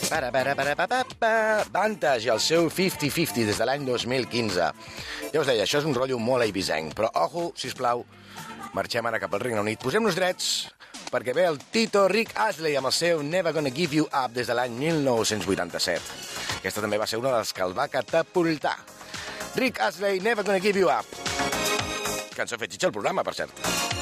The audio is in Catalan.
Vantage i el seu 50-50 des de l'any 2015. Ja us deia, això és un rotllo molt eivisenc, però ojo, sisplau, marxem ara cap al Regne Unit. Posem-nos drets, perquè ve el Tito Rick Astley amb el seu Never Gonna Give You Up des de l'any 1987. Aquesta també va ser una de les que el va catapultar. Rick Astley, Never Gonna Give You Up. Cançó fetitxa al programa, per cert.